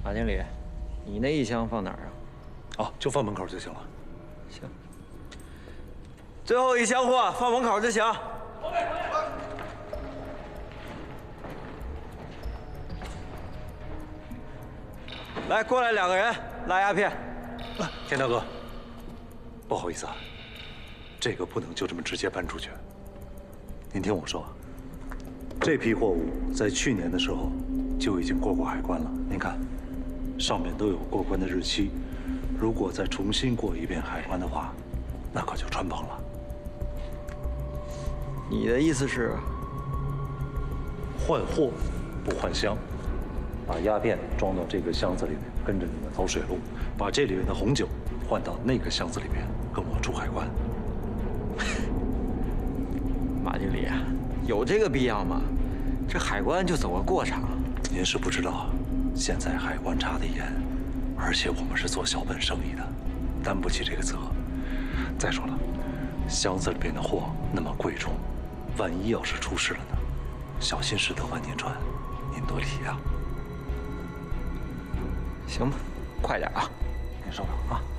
马经理，你那一箱放哪儿啊？ 哦，就放门口就行了。 行。最后一箱货放门口就行。来，过来2个人拉鸦片。 田大哥，不好意思啊，这个不能就这么直接搬出去。您听我说，这批货物在去年的时候就已经过海关了。您看，上面都有过关的日期。如果再重新过一遍海关的话，那可就穿帮了。 你的意思是？ 换货不换箱，把鸦片装到这个箱子里面，跟着你们走水路，把这里面的红酒换到那个箱子里面，跟我出海关。 马经理，有这个必要吗？这海关就走个过场。 您是不知道，现在海关查得严，而且我们是做小本生意的，担不起这个责。再说了，箱子里边的货那么贵重，万一要是出事了呢？小心驶得万年船，您多体谅。 行吧，快点啊！ 您稍等啊。